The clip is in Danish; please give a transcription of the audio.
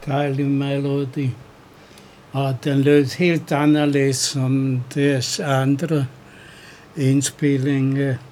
dejlig melodi. Og den lød helt anderledes som deres andre indspillinger.